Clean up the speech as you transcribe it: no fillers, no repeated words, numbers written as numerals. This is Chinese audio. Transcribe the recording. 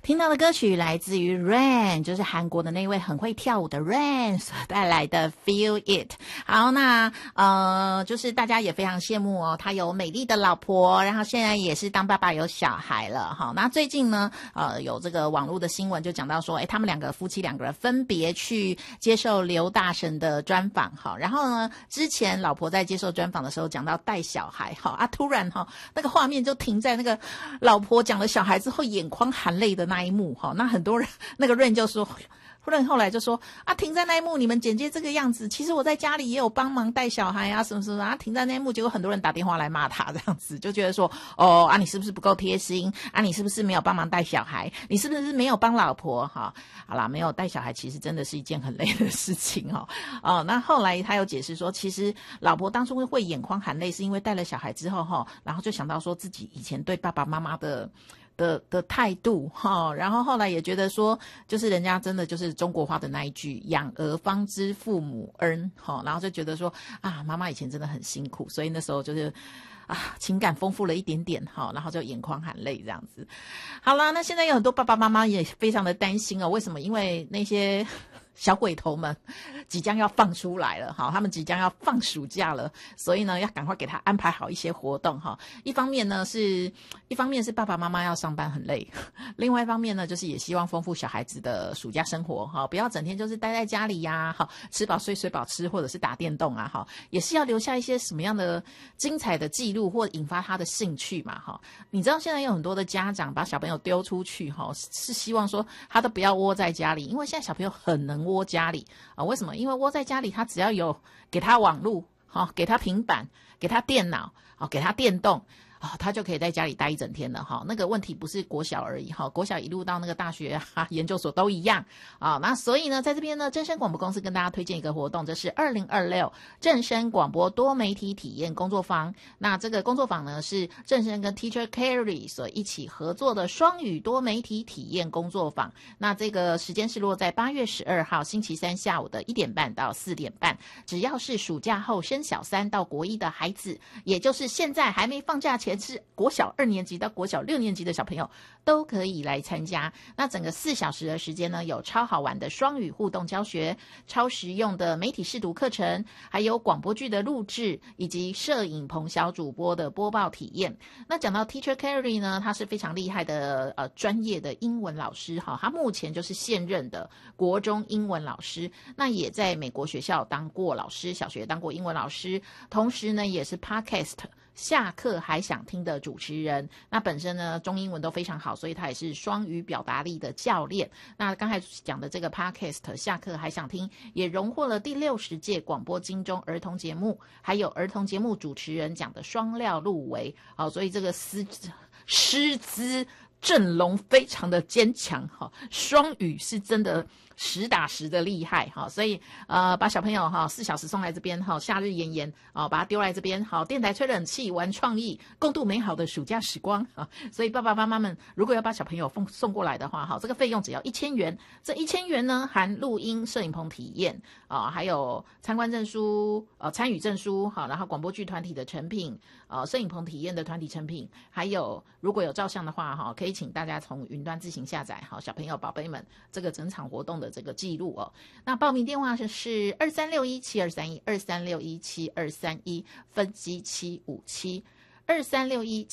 听到的歌曲来自于 Rain， 就是韩国的那位很会跳舞的 Rain 所带来的 Feel It。 好，那就是大家也非常羡慕哦，他有美丽的老婆，然后现在也是当爸爸有小孩了。好，那最近呢有这个网络的新闻就讲到说，他们夫妻两个人分别去接受刘大神的专访。好，然后呢之前老婆在接受专访的时候讲到带小孩，好啊，突然那个画面就停在那个老婆讲了小孩之后眼眶含泪的那一幕。那很多人那个 Rain 就说，后来就说啊，停在那一幕你们剪接这个样子，其实我在家里也有帮忙带小孩啊什么什么啊，停在那一幕，结果很多人打电话来骂他，这样子就觉得说，哦啊，你是不是不够贴心啊，你是不是没有帮忙带小孩，你是不是没有帮老婆。好啦，没有带小孩其实真的是一件很累的事情那后来他有解释说，其实老婆当初会眼眶含泪是因为带了小孩之后然后就想到说自己以前对爸爸妈妈的态度然后后来也觉得说，就是人家真的就是中国话的那一句养儿方知父母恩然后就觉得说啊，妈妈以前真的很辛苦，所以那时候就是情感丰富了一点点然后就眼眶含泪这样子。好啦，那现在有很多爸爸妈妈也非常的担心为什么？因为那些小鬼头们即将要放出来了，他们即将要放暑假了，所以呢要赶快给他安排好一些活动一方面是爸爸妈妈要上班很累，另外一方面呢就是也希望丰富小孩子的暑假生活不要整天就是待在家里呀吃饱睡，睡饱吃，或者是打电动也是要留下一些什么样的精彩的记录或引发他的兴趣嘛你知道现在有很多的家长把小朋友丢出去是希望说他都不要窝在家里，因为现在小朋友很能窝家里为什么？因为窝在家里他只要有给他网路给他平板，给他电脑给他电动他就可以在家里待一整天了那个问题不是国小而已国小一路到那个大学研究所都一样那所以呢在这边呢正声广播公司跟大家推荐一个活动，这是2026正声广播多媒体体验工作坊。那这个工作坊呢是正声跟 Teacher Carry 所一起合作的双语多媒体体验工作坊。那这个时间是落在8月12号星期三下午的1点半到4点半，只要是暑假后升小3到国1的孩子，也就是现在还没放假前是国小2年级到国小6年级的小朋友都可以来参加。那整个4小时的时间呢，有超好玩的双语互动教学，超实用的媒体试读课程，还有广播剧的录制，以及摄影棚小主播的播报体验。那讲到 Teacher Carry 呢，他是非常厉害的专业的英文老师他目前就是现任的国中英文老师，那也在美国学校当过老师，小学当过英文老师，同时呢也是 Podcast下课还想听的主持人。那本身呢中英文都非常好，所以他也是双语表达力的教练。那刚才讲的这个 Podcast 下课还想听也荣获了第60届广播金钟儿童节目还有儿童节目主持人奖的双料入围所以这个师资阵容非常的坚强双语是真的实打实的厉害所以把小朋友4小时送来这边夏日炎炎把他丢来这边电台吹冷气玩创意，共度美好的暑假时光所以爸爸妈妈们如果要把小朋友送过来的话这个费用只要1000元，这1000元呢含录音摄影棚体验还有参观证书参与证书然后广播剧团体的成品摄影棚体验的团体成品，还有如果有照相的话可以请大家从云端自行下载小朋友宝贝们这个整场活动的这个记录那报名电话是23617231 23617231分机757 2361